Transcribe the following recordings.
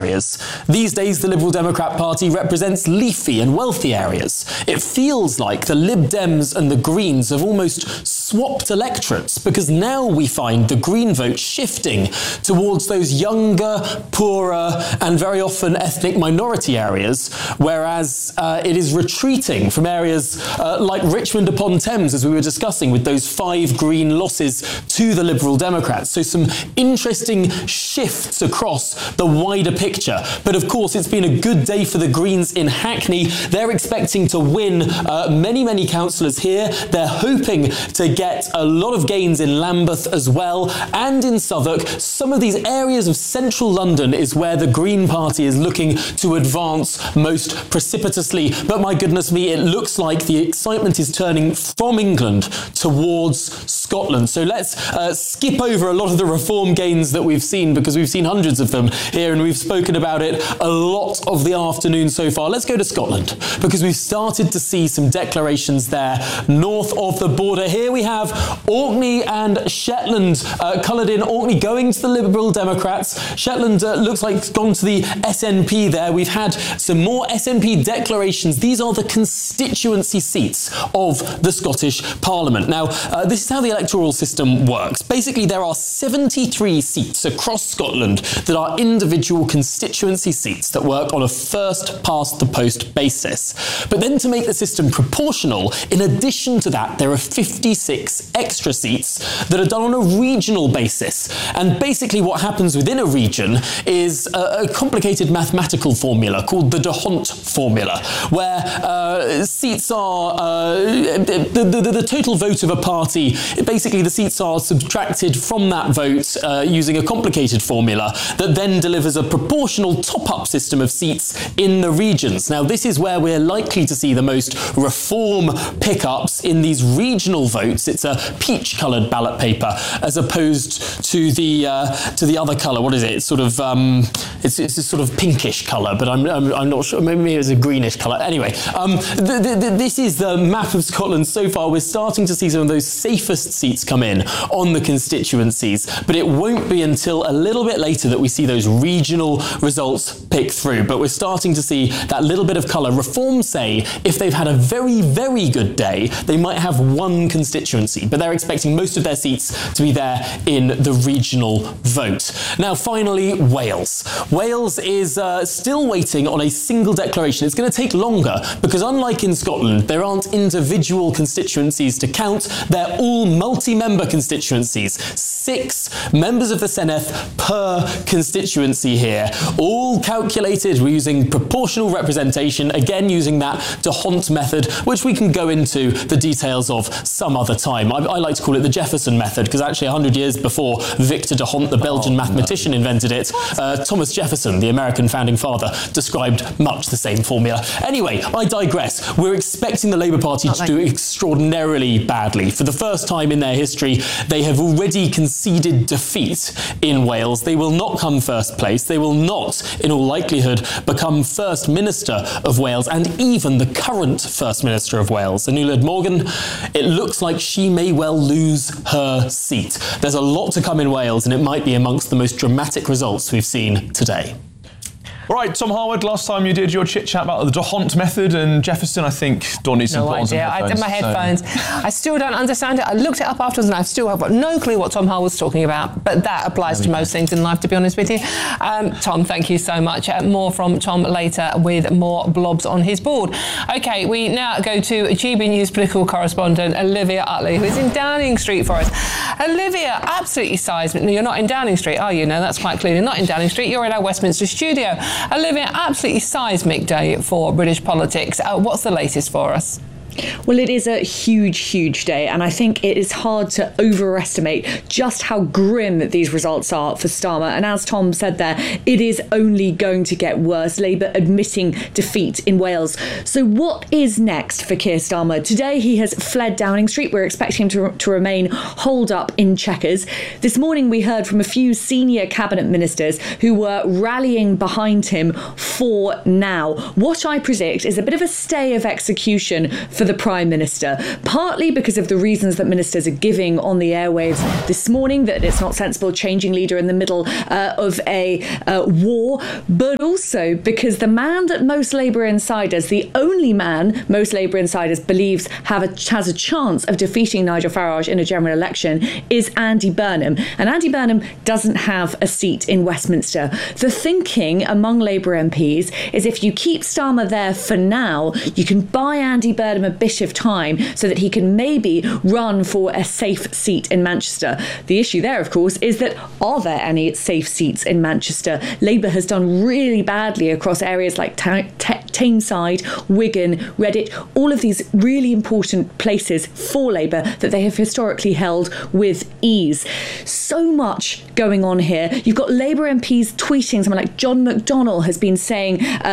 areas. These days, the Liberal Democrat Party represents leafy and wealthy areas. It feels like the Lib Dems and the Greens have almost swapped electorates, because now we find the Green vote shifting towards those younger, poorer, and very often ethnic minority areas, whereas it is retreating from areas like Richmond upon Thames, as we were discussing, with those 5 Green losses to the Liberal Democrats. So some interesting shifts across the wider picture. But of course, it's been a good day for the Greens in Hackney. They're expecting to win many councillors here. They're hoping to get a lot of gains in Lambeth as well, and in Southwark. Some of these areas of central London is where the Green Party is looking to advance most precipitously. But my goodness me, it looks like the excitement is turning from England towards Scotland. So let's skip over a lot of the reform gains that we've seen, because we've seen hundreds of them here and we've spoken about it a lot of the afternoon so far. Let's go to Scotland, because we've started to see some declarations there north of the border. Here we have Orkney and Shetland coloured in. Orkney going to the Liberal Democrats. Shetland looks like it's gone to the SNP there. We've had some more SNP declarations. These are the constituency seats of the Scottish Parliament. Now, this is how the electoral system works. Basically, there are 73 seats across Scotland that are individual constituency seats that work on a first-past-the-post basis. But then to make the system proportional, in addition to that, there are 56 extra seats that are done on a regional basis. And basically what happens within a region is a complicated mathematical formula called the d'Hondt formula, where seats are the total vote of a party. Basically, the seats are subtracted from that vote using a complicated formula that then delivers a proportional top-up system of seats in the regions. Now, this is where we're likely to see the most reform pickups in these regional votes. It's a peach-coloured ballot paper as opposed to the other colour. What is it? It's sort of it's a sort of pinkish colour, but I'm not sure. Maybe it's a greenish colour. Anyway, this is the map of Scotland so far. We're starting to see some of those safest seats come in on the constituencies, but it won't be until a little bit later that we see those regional results pick through. But we're starting to see that little bit of colour. Reform say if they've had a very, very good day, they might have one constituency, but they're expecting most of their seats to be there in the regional vote. Now, finally, Wales. Wales is still waiting on a single declaration. It's going to take longer because, unlike in Scotland, there aren't individual constituencies to count. They're all multi-member constituencies. 6 members of the Senedd per constituency here, all calculated. We're using proportional representation, again using that d'Hondt method, which we can go into the details of some other time. I like to call it the Jefferson method, because actually 100 years before Victor d'Hondt, the Belgian mathematician, invented it, Thomas Jefferson, the American founding father, described much the same formula. Anyway, I digress. We're expecting the Labour Party to do extraordinarily badly. For the first time in their history, they have already conceded defeat in Wales. They will not come first place. They will not, in all likelihood, become First Minister of Wales, and even the current First Minister of Wales, Anula Morgan, it looks like she may well lose her seat. There's a lot to come in Wales, and it might be amongst the most dramatic results we've seen today. All right, Tom Harwood, last time you did your chit-chat about the d'Hondt method and Jefferson, I think Dawn needs to put on some headphones. I did my headphones. I still don't understand it. I looked it up afterwards and I still have got no clue what Tom Harwood's talking about, but that applies to most things in life, to be honest with you. Tom, thank you so much. More from Tom later with more blobs on his board. OK, we now go to GB News political correspondent Olivia Utley, who's in Downing Street for us. Olivia, absolutely seismic. No, you're not in Downing Street, are you? No, that's quite clearly not in Downing Street. You're in our Westminster studio. Olivia, absolutely seismic day for British politics. What's the latest for us? Well, it is a huge, huge day, and I think it is hard to overestimate just how grim these results are for Starmer. And as Tom said there, it is only going to get worse. Labour admitting defeat in Wales. So what is next for Keir Starmer? Today he has fled Downing Street. We're expecting him to remain holed up in Chequers. This morning we heard from a few senior cabinet ministers who were rallying behind him for now. What I predict is a bit of a stay of execution for the Prime Minister, partly because of the reasons that ministers are giving on the airwaves this morning, that it's not sensible changing leader in the middle of a war, but also because the man that most Labour insiders, the only man most Labour insiders believes has a chance of defeating Nigel Farage in a general election, is Andy Burnham. And Andy Burnham doesn't have a seat in Westminster. The thinking among Labour MPs is if you keep Starmer there for now, you can buy Andy Burnham a bit of time so that he can maybe run for a safe seat in Manchester. The issue there, of course, is that are there any safe seats in Manchester? Labour has done really badly across areas like Tameside, Wigan, Redditch, all of these really important places for Labour that they have historically held with ease. So much going on here. You've got Labour MPs tweeting, someone like John McDonnell has been saying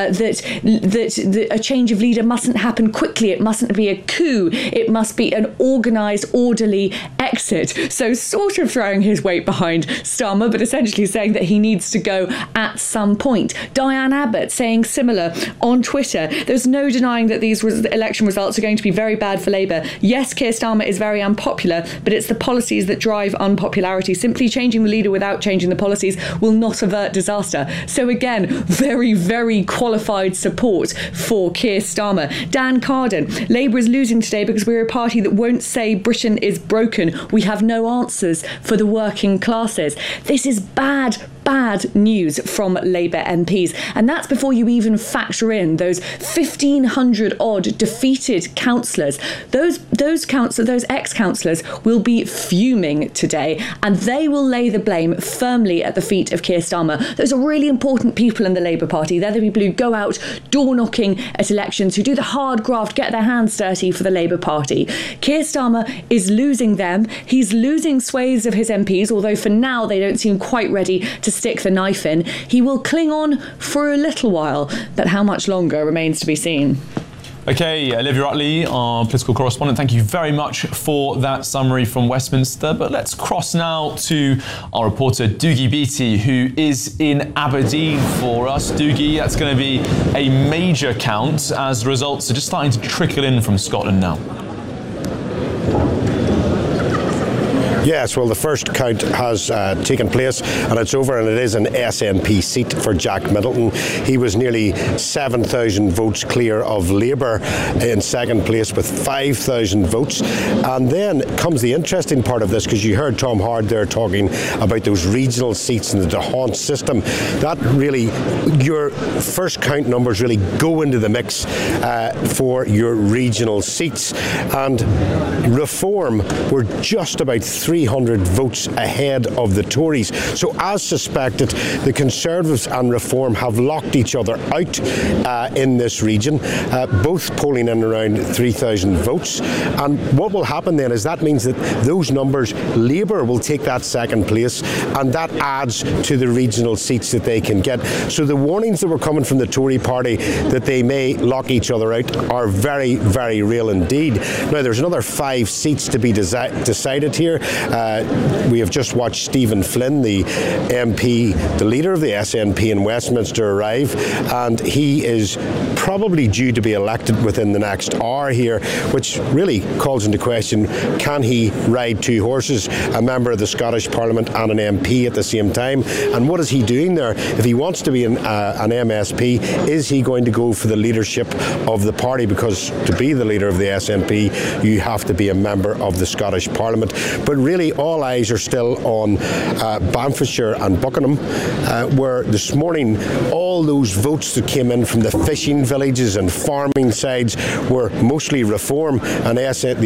that a change of leader mustn't happen quickly, it mustn't be a coup, it must be an organised, orderly exit. So sort of throwing his weight behind Starmer, but essentially saying that he needs to go at some point. Diane Abbott saying similar on Twitter. There's no denying that these election results are going to be very bad for Labour. Yes, Keir Starmer is very unpopular, but it's the policies that drive unpopularity. Simply changing the leader without changing the policies will not avert disaster. So again, very, very qualified support for Keir Starmer. Dan Carden, Labour is losing today because we're a party that won't say Britain is broken. We have no answers for the working classes. This is bad news from Labour MPs. And that's before you even factor in those 1,500 odd defeated councillors. Those ex-councillors will be fuming today, and they will lay the blame firmly at the feet of Keir Starmer. Those are really important people in the Labour Party. They're the people who go out door knocking at elections, who do the hard graft, get their hands dirty for the Labour Party. Keir Starmer is losing them. He's losing swathes of his MPs, although for now they don't seem quite ready to stick the knife in. He will cling on for a little while, but how much longer remains to be seen. OK, Olivia Utley, our political correspondent, thank you very much for that summary from Westminster. But let's cross now to our reporter, Doogie Beattie, who is in Aberdeen for us. Doogie, that's going to be a major count as the results are just starting to trickle in from Scotland now. Yes, well, the first count has taken place and it's over, and it is an SNP seat for Jack Middleton. He was nearly 7,000 votes clear of Labour in second place with 5,000 votes. And then comes the interesting part of this, because you heard Tom Howard there talking about those regional seats in the DeHont system. That really, your first count numbers really go into the mix for your regional seats. And Reform were just about 300 votes ahead of the Tories. So as suspected, the Conservatives and Reform have locked each other out in this region, both polling in around 3,000 votes. And what will happen then is that means that those numbers, Labour will take that second place, and that adds to the regional seats that they can get. So the warnings that were coming from the Tory party that they may lock each other out are very, very real indeed. Now, there's another 5 seats to be decided here. We have just watched Stephen Flynn, the MP, the leader of the SNP in Westminster, arrive, and he is probably due to be elected within the next hour here, which really calls into question, can he ride 2 horses, a member of the Scottish Parliament and an MP at the same time? And what is he doing there? If he wants to be an MSP, is he going to go for the leadership of the party? Because to be the leader of the SNP, you have to be a member of the Scottish Parliament. But really, all eyes are still on Banffshire and Buckingham, where this morning all those votes that came in from the fishing villages and farming sides were mostly Reform, and the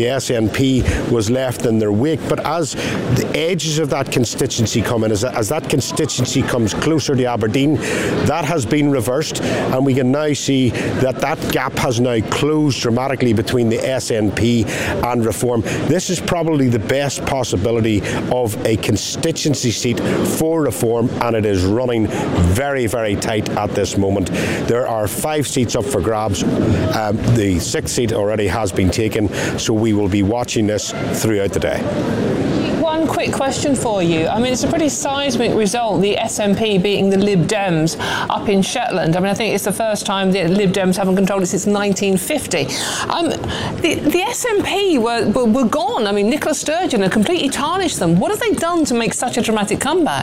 SNP was left in their wake. But as the edges of that constituency come in, as that constituency comes closer to Aberdeen, that has been reversed, and we can now see that gap has now closed dramatically between the SNP and Reform. This is probably the best possibility of a constituency seat for Reform, and it is running very, very tight at this moment. There are 5 seats up for grabs. The 6th seat already has been taken, so we will be watching this throughout the day. one quick question for you. I mean, it's a pretty seismic result, the SNP beating the Lib Dems up in Shetland. I mean, I think it's the first time the Lib Dems haven't controlled it since 1950. The SNP were gone. I mean, Nicola Sturgeon had completely tarnished them. What have they done to make such a dramatic comeback?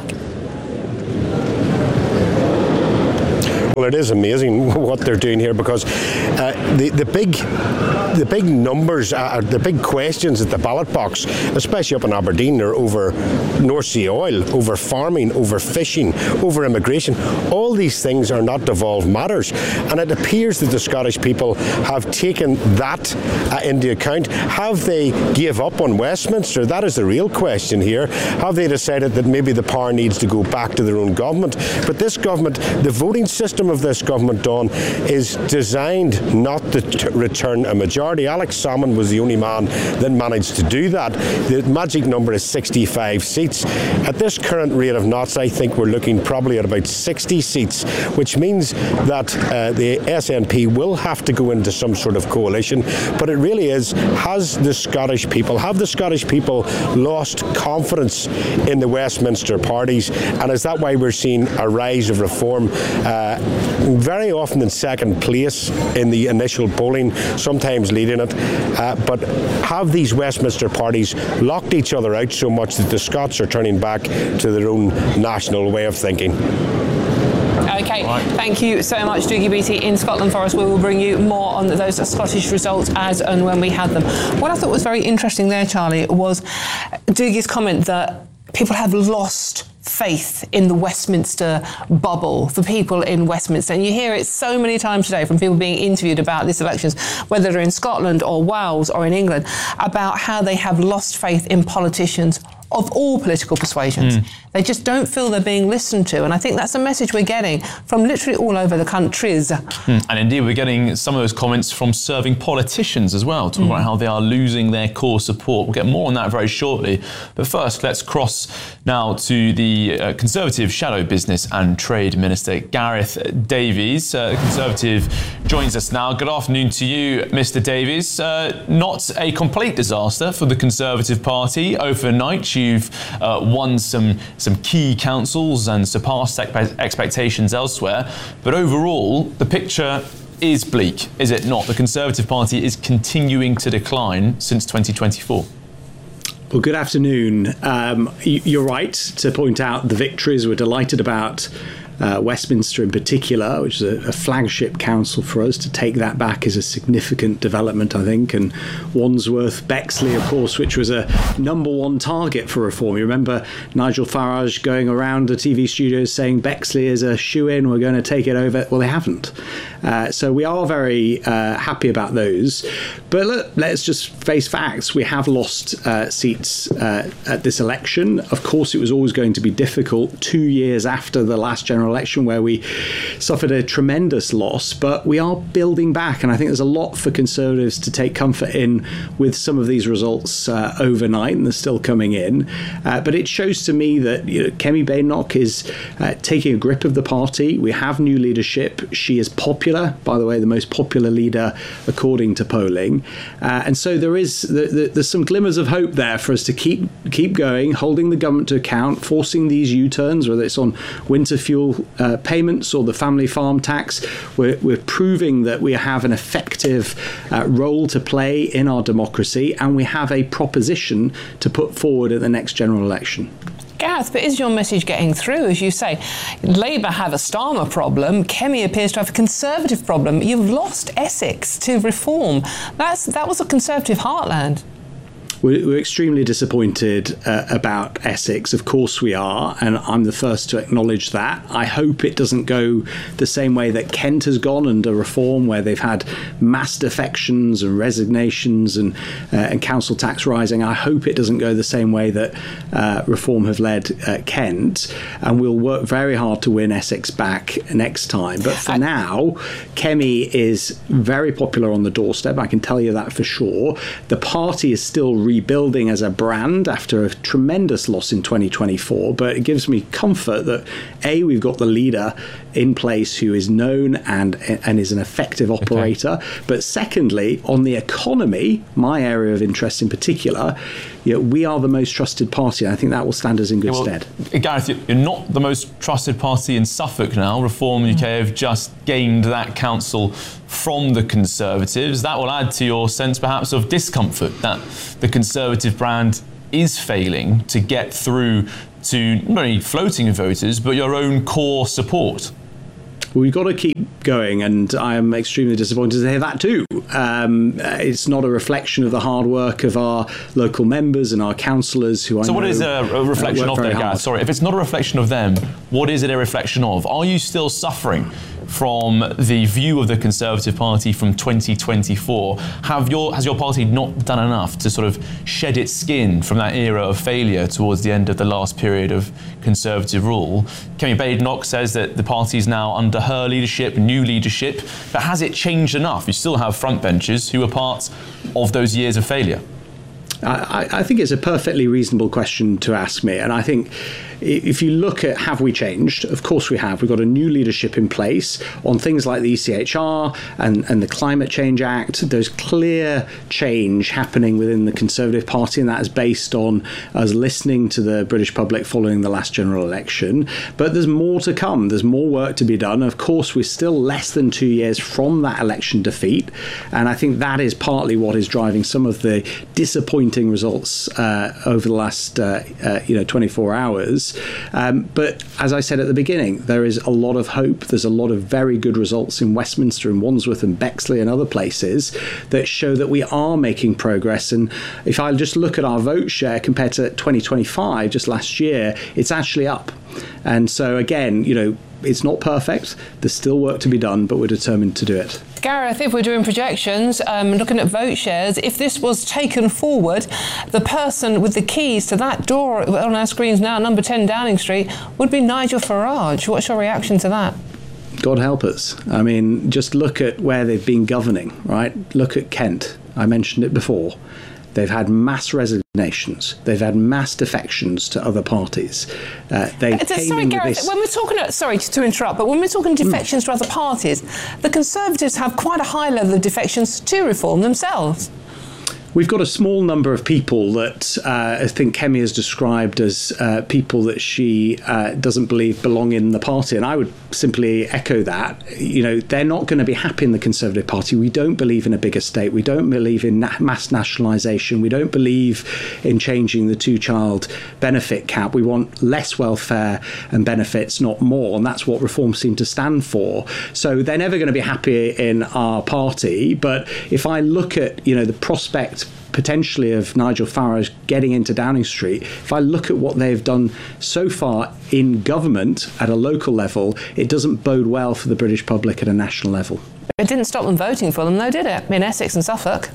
Well, it is amazing what they're doing here, because the big numbers, the big questions at the ballot box, especially up in Aberdeen, are over North Sea oil, over farming, over fishing, over immigration. All these things are not devolved matters, and it appears that the Scottish people have taken that into account. Have they gave up on Westminster? That is the real question here. Have they decided that maybe the power needs to go back to their own government? But this government, the voting system of this government, Dawn, is designed not to return a majority. Alex Salmond was the only man that managed to do that. The magic number is 65 seats. At this current rate of knots, I think we're looking probably at about 60 seats, which means that the SNP will have to go into some sort of coalition. But it really is, have the Scottish people lost confidence in the Westminster parties? And is that why we're seeing a rise of Reform very often in second place in the initial polling, sometimes leading it, but have these Westminster parties locked each other out so much that the Scots are turning back to their own national way of thinking? OK, thank you so much, Doogie Beattie in Scotland for us. We will bring you more on those Scottish results as and when we have them. What I thought was very interesting there, Charlie, was Doogie's comment that people have lost faith in the Westminster bubble, for people in Westminster. And you hear it so many times today from people being interviewed about these elections, whether they're in Scotland or Wales or in England, about how they have lost faith in politicians of all political persuasions. They just don't feel they're being listened to. And I think that's a message we're getting from literally all over the countries. And indeed, we're getting some of those comments from serving politicians as well, talking about how they are losing their core support. We'll get more on that very shortly. But first, let's cross now to the Conservative Shadow Business and Trade Minister, Gareth Davies. Conservative joins us now. Good afternoon to you, Mr. Davies. Not a complete disaster for the Conservative Party. Overnight, you've won some key councils and surpassed expectations elsewhere. But overall, the picture is bleak, is it not? The Conservative Party is continuing to decline since 2024. Well, good afternoon. You're right to point out the victories. We're delighted about Westminster in particular, which is a flagship council for us. To take that back is a significant development, I think. And Wandsworth, Bexley, of course, which was a number one target for reform. You remember Nigel Farage going around the TV studios saying Bexley is a shoe-in, we're going to take it over. Well, they haven't. So we are very happy about those. But let's just face facts. We have lost seats at this election. Of course, it was always going to be difficult 2 years after the last general election, where we suffered a tremendous loss, but we are building back, and I think there's a lot for Conservatives to take comfort in with some of these results overnight, and they're still coming in. But it shows to me that Kemi Badenoch is taking a grip of the party. We have new leadership. She is popular, by the way, the most popular leader according to polling, and so there's some glimmers of hope there for us to keep going, holding the government to account, forcing these U-turns, whether it's on winter fuel payments or the family farm tax. We're proving that we have an effective role to play in our democracy, and we have a proposition to put forward at the next general election. Gareth, but is your message getting through? As you say, Labour have a Starmer problem. Kemi appears to have a Conservative problem. You've lost Essex to Reform. That was a Conservative heartland. We're extremely disappointed about Essex. Of course we are, and I'm the first to acknowledge that. I hope it doesn't go the same way that Kent has gone under Reform, where they've had mass defections and resignations and council tax rising. I hope it doesn't go the same way that Reform have led Kent, and we'll work very hard to win Essex back next time. But for now, Kemi is very popular on the doorstep, I can tell you that for sure. The party is still rebuilding as a brand after a tremendous loss in 2024, but it gives me comfort that we've got the leader in place who is known and is an effective operator. Okay. But secondly, on the economy, my area of interest in particular, we are the most trusted party. And I think that will stand us in good stead. Gareth, you're not the most trusted party in Suffolk now. Reform UK have just gained that council from the Conservatives. That will add to your sense perhaps of discomfort that the Conservative brand is failing to get through to not only floating voters but your own core support. Well, we've got to keep going, and I am extremely disappointed to hear that too. It's not a reflection of the hard work of our local members and our councillors who I know. So what is a reflection of there, Gareth? Sorry, if it's not a reflection of them, what is it a reflection of? Are you still suffering from the view of the Conservative Party from 2024? Has your party not done enough to sort of shed its skin from that era of failure towards the end of the last period of Conservative rule? Kemi Badenoch says that the party is now under her leadership, new leadership, but has it changed enough? You still have frontbenchers who are part of those years of failure. I think it's a perfectly reasonable question to ask me, and I think if you look at have we changed, of course we have. We've got a new leadership in place on things like the ECHR and the Climate Change Act. There's clear change happening within the Conservative Party, and that is based on us listening to the British public following the last general election. But there's more to come. There's more work to be done. Of course, we're still less than 2 years from that election defeat, and I think that is partly what is driving some of the disappointing results over the last 24 hours. But as I said at the beginning, there is a lot of hope. There's a lot of very good results in Westminster and Wandsworth and Bexley and other places that show that we are making progress. And if I just look at our vote share compared to 2025, just last year, it's actually up. And so again, it's not perfect. There's still work to be done, but we're determined to do it. Gareth, if we're doing projections, looking at vote shares, if this was taken forward, the person with the keys to that door on our screens now, number 10 Downing Street, would be Nigel Farage. What's your reaction to that? God help us. I mean, just look at where they've been governing, right? Look at Kent. I mentioned it before. They've had mass resignations. They've had mass defections to other parties. Sorry, Gareth, when we're talking, sorry to interrupt, but when we're talking defections to other parties, the Conservatives have quite a high level of defections to Reform themselves. We've got a small number of people that I think Kemi has described as people that she doesn't believe belong in the party. And I would simply echo that. They're not going to be happy in the Conservative Party. We don't believe in a bigger state. We don't believe in mass nationalisation. We don't believe in changing the two-child benefit cap. We want less welfare and benefits, not more. And that's what Reform seem to stand for. So they're never going to be happy in our party. But if I look at, the prospect potentially of Nigel Farage getting into Downing Street, if I look at what they've done so far in government at a local level, it doesn't bode well for the British public at a national level. It didn't stop them voting for them, though, did it? In Essex and Suffolk.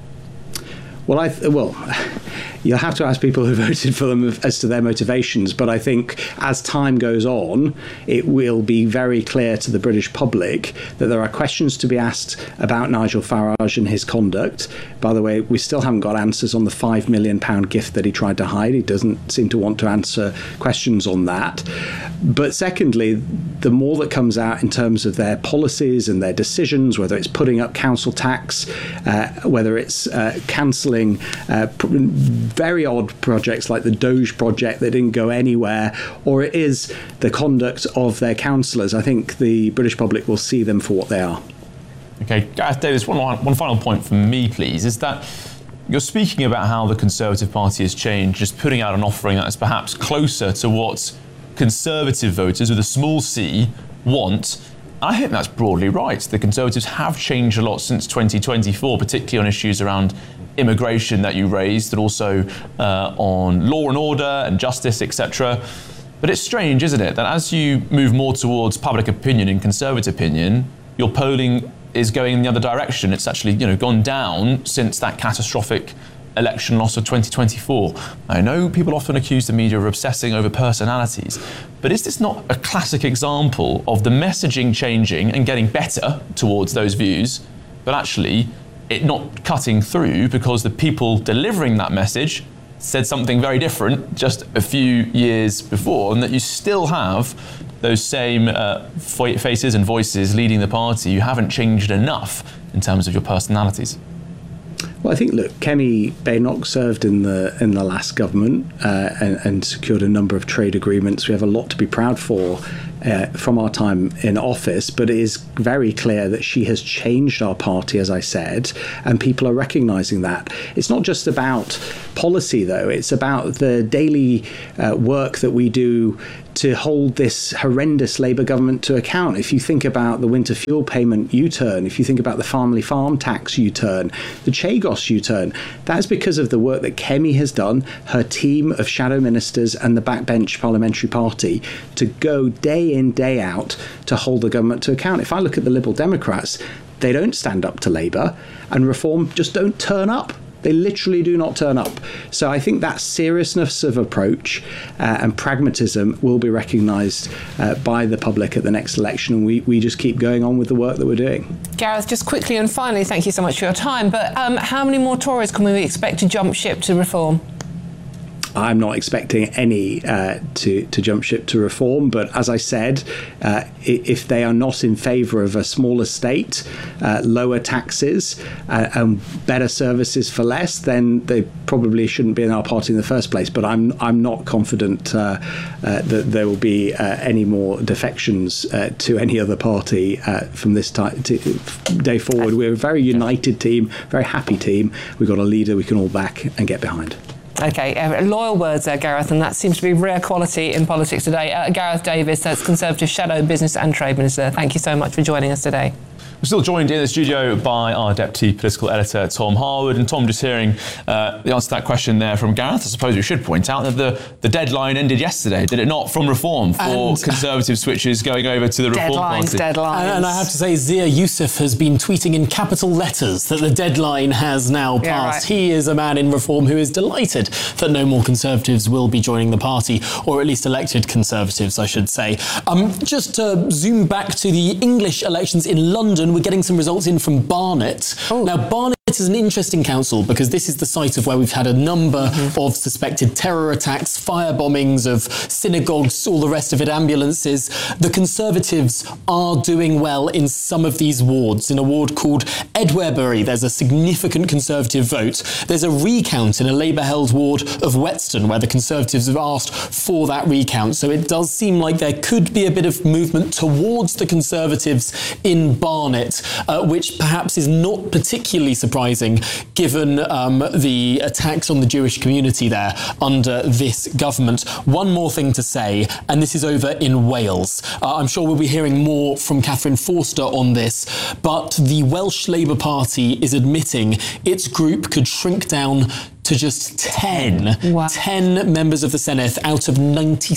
Well, you'll have to ask people who voted for them as to their motivations, but I think as time goes on, it will be very clear to the British public that there are questions to be asked about Nigel Farage and his conduct. By the way, we still haven't got answers on the £5 million gift that he tried to hide. He doesn't seem to want to answer questions on that. But secondly, the more that comes out in terms of their policies and their decisions, whether it's putting up council tax, whether it's cancelling very odd projects like the Doge project that didn't go anywhere, or it is the conduct of their councillors, I think the British public will see them for what they are. Okay, Gareth Davies, one final point from me, please, is that you're speaking about how the Conservative Party has changed, just putting out an offering that is perhaps closer to what Conservative voters with a small c want. I think that's broadly right. The Conservatives have changed a lot since 2024, particularly on issues around immigration that you raised, but also on law and order and justice, etc. But it's strange, isn't it, that as you move more towards public opinion and Conservative opinion, your polling is going in the other direction. It's actually, gone down since that catastrophic election loss of 2024. I know people often accuse the media of obsessing over personalities, but is this not a classic example of the messaging changing and getting better towards those views, but actually it not cutting through because the people delivering that message said something very different just a few years before, and that you still have those same faces and voices leading the party? You haven't changed enough in terms of your personalities. Well, I think, look, Kemi Badenoch served in the last government and secured a number of trade agreements. We have a lot to be proud for from our time in office, but it is very clear that she has changed our party, as I said, and people are recognising that. It's not just about policy, though. It's about the daily work that we do to hold this horrendous Labour government to account. If you think about the winter fuel payment U-turn, if you think about the family farm tax U-turn, the Chagos U-turn, that's because of the work that Kemi has done, her team of shadow ministers and the backbench parliamentary party to go day in, day out to hold the government to account. If I look at the Liberal Democrats, they don't stand up to Labour, and Reform just don't turn up. They literally do not turn up. So I think that seriousness of approach and pragmatism will be recognised by the public at the next election, and we just keep going on with the work that we're doing. Gareth, just quickly and finally, thank you so much for your time, but how many more Tories can we expect to jump ship to Reform? I'm not expecting any to jump ship to Reform, but as I said, if they are not in favour of a smaller state, lower taxes and better services for less, then they probably shouldn't be in our party in the first place. But I'm not confident that there will be any more defections to any other party from this day forward. We're a very united team, very happy team. We've got a leader we can all back and get behind. OK, loyal words there, Gareth, and that seems to be rare quality in politics today. Gareth Davis, that's Conservative Shadow Business and Trade Minister. Thank you so much for joining us today. We're still joined in the studio by our Deputy Political Editor, Tom Harwood. And Tom, just hearing the answer to that question there from Gareth, I suppose we should point out that the deadline ended yesterday, did it not, from Reform for Conservative switches going over to the Reform Party? Deadlines. And I have to say, Zia Youssef has been tweeting in capital letters that the deadline has now passed. Right. He is a man in Reform who is delighted that no more Conservatives will be joining the party, or at least elected Conservatives, I should say. Just to zoom back to the English elections in London, we're getting some results in from Barnet. Oh. Now, Barnet is an interesting council because this is the site of where we've had a number of suspected terror attacks, fire bombings of synagogues, all the rest of it, ambulances. The Conservatives are doing well in some of these wards. In a ward called Edwerbury, there's a significant Conservative vote. There's a recount in a Labour-held ward of Whetstone where the Conservatives have asked for that recount. So it does seem like there could be a bit of movement towards the Conservatives in Barnet, which perhaps is not particularly surprising given the attacks on the Jewish community there under this government. One more thing to say, and this is over in Wales. I'm sure we'll be hearing more from Catherine Forster on this, but the Welsh Labour Party is admitting its group could shrink down to just 10. Wow. 10 members of the Senedd out of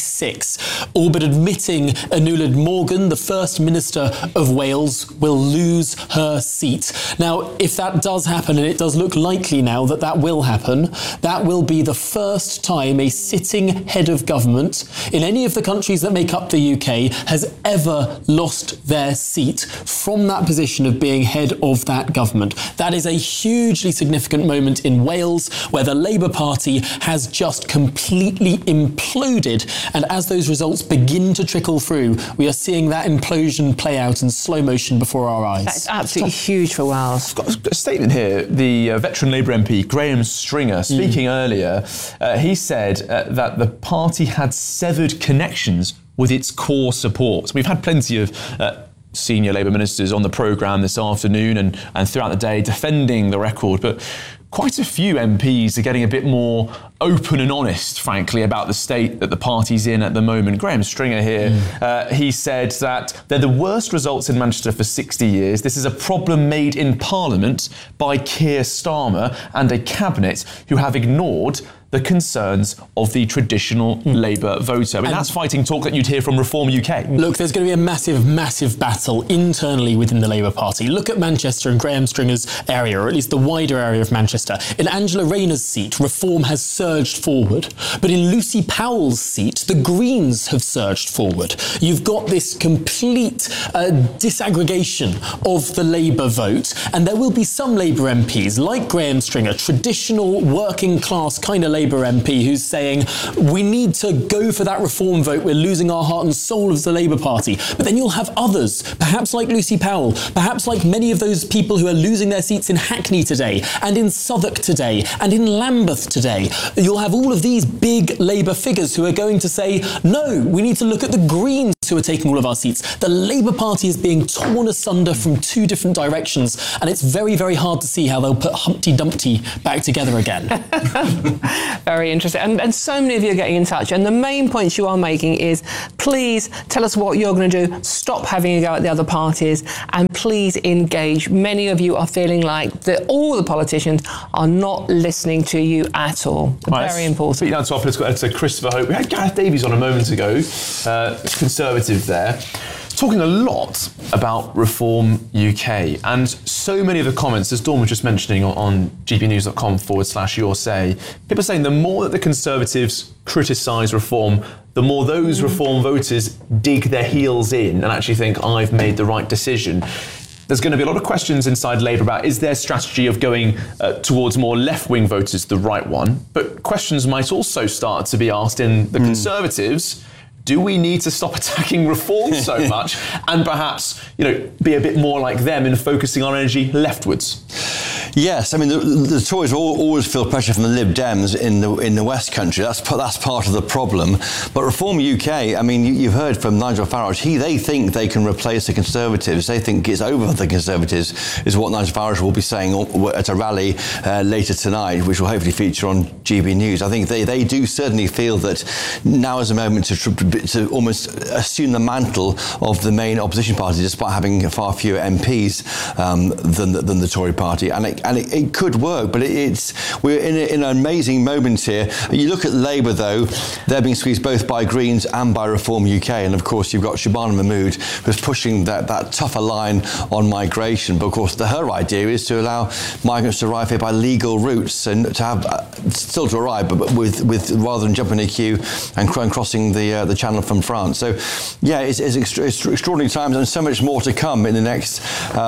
96, all but admitting Anulad Morgan, the First Minister of Wales, will lose her seat. Now, if that does happen, and it does look likely now that that will happen, that will be the first time a sitting head of government in any of the countries that make up the UK has ever lost their seat from that position of being head of that government. That is a hugely significant moment in Wales, where the Labour Party has just completely imploded. And as those results begin to trickle through, we are seeing that implosion play out in slow motion before our eyes. That's absolutely huge for Wales. I've got a statement here. The veteran Labour MP, Graham Stringer, speaking earlier, he said that the party had severed connections with its core support. We've had plenty of senior Labour ministers on the programme this afternoon and throughout the day defending the record, but quite a few MPs are getting a bit more open and honest, frankly, about the state that the party's in at the moment. Graham Stringer here, he said that they're the worst results in Manchester for 60 years. This is a problem made in Parliament by Keir Starmer and a cabinet who have ignored the concerns of the traditional Labour voter. I mean, that's fighting talk that you'd hear from Reform UK. Look, there's going to be a massive, massive battle internally within the Labour Party. Look at Manchester and Graham Stringer's area, or at least the wider area of Manchester. In Angela Rayner's seat, Reform has surged forward. But in Lucy Powell's seat, the Greens have surged forward. You've got this complete disaggregation of the Labour vote. And there will be some Labour MPs, like Graham Stringer, traditional working class kind of Labour Labour MP who's saying, we need to go for that reform vote, we're losing our heart and soul as the Labour Party. But then you'll have others, perhaps like Lucy Powell, perhaps like many of those people who are losing their seats in Hackney today, and in Southwark today, and in Lambeth today. You'll have all of these big Labour figures who are going to say, no, we need to look at the Greens who are taking all of our seats. The Labour Party is being torn asunder from two different directions, and it's very, very hard to see how they'll put Humpty Dumpty back together again. Very interesting. And so many of you are getting in touch, and the main points you are making is, please tell us what you're going to do, stop having a go at the other parties, and please engage. Many of you are feeling like all the politicians are not listening to you at all. Right, very important. Speaking now to our political editor, Christopher Hope. We had Gareth Davies on a moment ago, Conservative there, talking a lot about Reform UK, and so many of the comments, as Dawn was just mentioning on gpnews.com/your say, people are saying the more that the Conservatives criticise reform, the more those reform voters dig their heels in and actually think, I've made the right decision. There's going to be a lot of questions inside Labour about, is their strategy of going towards more left-wing voters the right one? But questions might also start to be asked in the Conservatives. Do we need to stop attacking reform so much and perhaps, be a bit more like them in focusing our energy leftwards? Yes, I mean the Tories always feel pressure from the Lib Dems in the West Country. That's part of the problem. But Reform UK, I mean, you've heard from Nigel Farage. They think they can replace the Conservatives. They think it's over for the Conservatives, is what Nigel Farage will be saying at a rally later tonight, which will hopefully feature on GB News. I think they do certainly feel that now is a moment to almost assume the mantle of the main opposition party, despite having far fewer MPs than the Tory party. And it could work, but we're in an amazing moment here. You look at Labour, though, they're being squeezed both by Greens and by Reform UK. And of course, you've got Shabana Mahmood, who's pushing that tougher line on migration. But of course, her idea is to allow migrants to arrive here by legal routes and to have still to arrive, but with rather than jumping a queue and crossing the channel from France. So, yeah, it's extraordinary times, and so much more to come in the next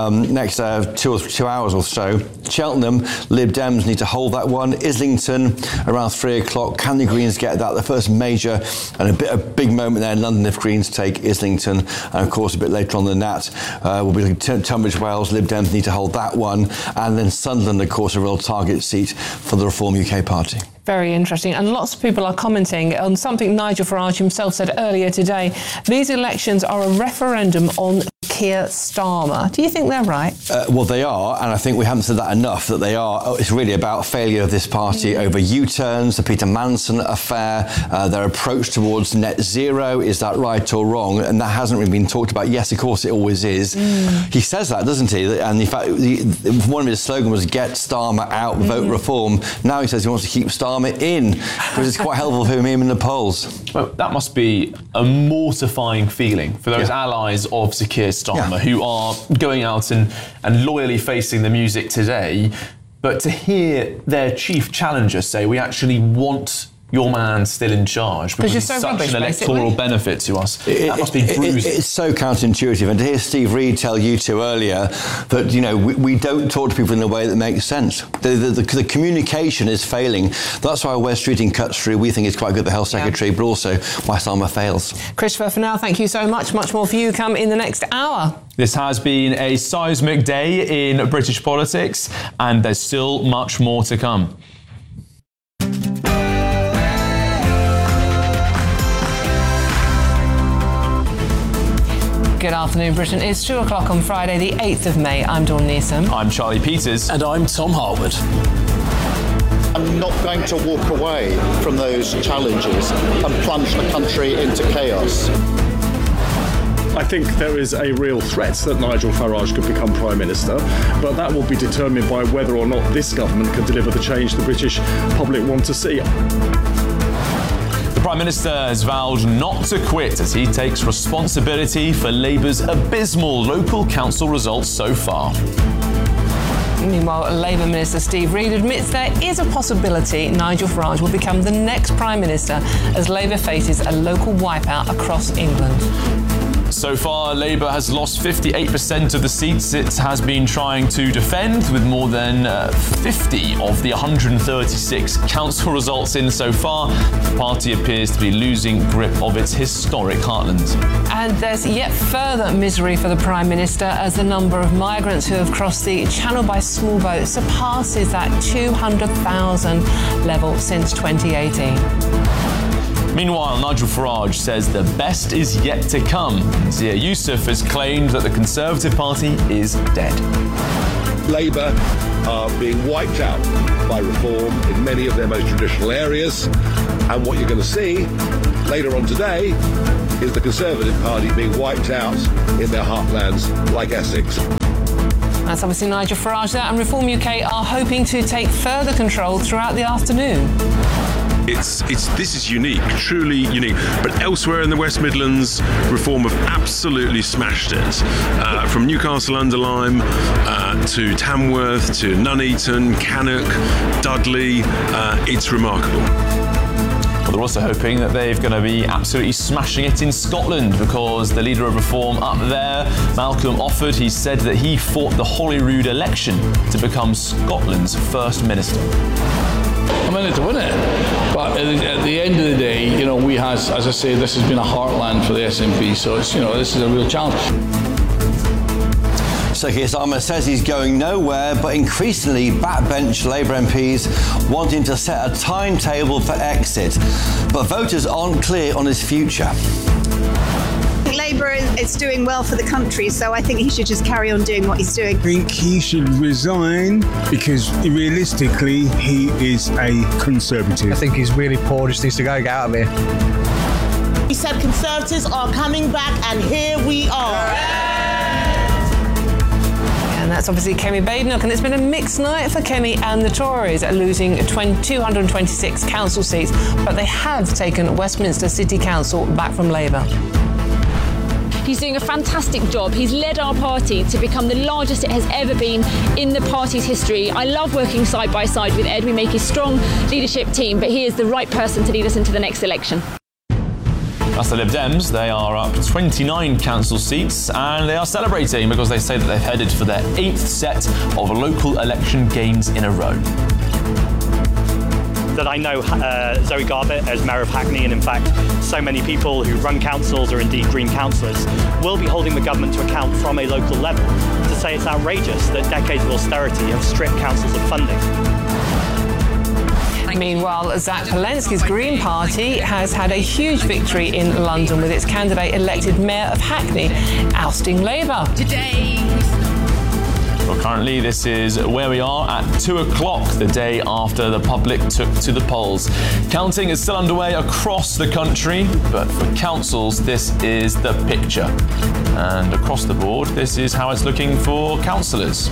2 hours or so. Cheltenham, Lib Dems need to hold that one. Islington, around 3 o'clock. Can the Greens get that? The first major and a big moment there in London if Greens take Islington. And of course, a bit later on than that, will be Tunbridge Wells. Lib Dems need to hold that one. And then Sunderland, of course, a real target seat for the Reform UK party. Very interesting. And lots of people are commenting on something Nigel Farage himself said earlier today. These elections are a referendum on Keir Starmer. Do you think they're right? Well, they are, and I think we haven't said that enough, that they are. It's really about failure of this party over U-turns, the Peter Manson affair, their approach towards net zero. Is that right or wrong? And that hasn't really been talked about. Yes, of course, it always is. He says that, doesn't he? And in fact, one of his slogans was get Starmer out, vote reform. Now he says he wants to keep Starmer in, which is quite helpful for him in the polls. Well, that must be a mortifying feeling for those allies of Sir Keir Starmer who are going out and loyally facing the music today. But to hear their chief challenger say, we actually want your man still in charge because he's such an electoral benefit to us. That must be bruising. It's so counterintuitive. And to hear Steve Reed tell you two earlier that, we don't talk to people in a way that makes sense. The communication is failing. That's why Wes Streeting cuts through. We think it's quite good, the Health Secretary, but also why Starmer fails. Christopher, for now, thank you so much. Much more for you come in the next hour. This has been a seismic day in British politics, and there's still much more to come. Good afternoon, Britain. It's 2 o'clock on Friday, the 8th of May. I'm Dawn Neeson. I'm Charlie Peters. And I'm Tom Harwood. I'm not going to walk away from those challenges and plunge the country into chaos. I think there is a real threat that Nigel Farage could become Prime Minister, but that will be determined by whether or not this government can deliver the change the British public want to see. The Prime Minister has vowed not to quit as he takes responsibility for Labour's abysmal local council results so far. Meanwhile, Labour Minister Steve Reed admits there is a possibility Nigel Farage will become the next Prime Minister as Labour faces a local wipeout across England. So far, Labour has lost 58% of the seats it has been trying to defend, with more than 50 of the 136 council results in so far. The party appears to be losing grip of its historic heartland. And there's yet further misery for the Prime Minister as the number of migrants who have crossed the Channel by small boat surpasses that 200,000 level since 2018. Meanwhile, Nigel Farage says the best is yet to come. Zia Youssef has claimed that the Conservative Party is dead. Labour are being wiped out by reform in many of their most traditional areas, and what you're going to see later on today is the Conservative Party being wiped out in their heartlands like Essex. That's obviously Nigel Farage there, and Reform UK are hoping to take further control throughout the afternoon. This is unique, truly unique. But elsewhere in the West Midlands, Reform have absolutely smashed it. From Newcastle under Lyme to Tamworth to Nuneaton, Cannock, Dudley, it's remarkable. Well, they're also hoping that they're going to be absolutely smashing it in Scotland, because the leader of Reform up there, Malcolm Offord, he said that he fought the Holyrood election to become Scotland's first minister. I'm in it to win it, but at the end of the day, we has, as I say, this has been a heartland for the SNP, so it's, this is a real challenge. So Keir Starmer says he's going nowhere, but increasingly backbench Labour MPs want him to set a timetable for exit, but voters aren't clear on his future. Labour is doing well for the country, so I think he should just carry on doing what he's doing. I think he should resign because realistically he is a Conservative. I think he's really poor, just needs to get out of here. He said Conservatives are coming back, and here we are. And that's obviously Kemi Badenoch, and it's been a mixed night for Kemi and the Tories, losing 226 council seats, but they have taken Westminster City Council back from Labour. He's doing a fantastic job. He's led our party to become the largest it has ever been in the party's history. I love working side by side with Ed. We make a strong leadership team, but he is the right person to lead us into the next election. That's the Lib Dems. They are up 29 council seats, and they are celebrating because they say that they've headed for their 8th set of local election gains in a row. That I know Zoe Garbett as Mayor of Hackney, and in fact so many people who run councils or indeed Green councillors will be holding the government to account from a local level to say it's outrageous that decades of austerity have stripped councils of funding. Meanwhile, Zach Palensky's Green Party has had a huge victory in London, with its candidate elected Mayor of Hackney ousting Labour. Well, currently this is where we are at 2 o'clock, the day after the public took to the polls. Counting is still underway across the country, but for councils, this is the picture. And across the board, this is how it's looking for councillors.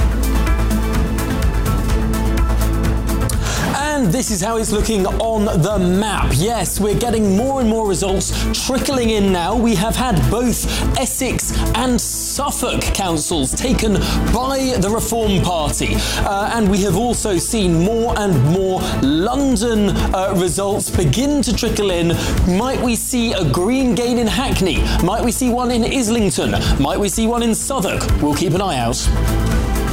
And this is how it's looking on the map. Yes, we're getting more and more results trickling in now. We have had both Essex and Suffolk councils taken by the Reform Party. And we have also seen more and more London results begin to trickle in. Might we see a Green gain in Hackney? Might we see one in Islington? Might we see one in Southwark? We'll keep an eye out.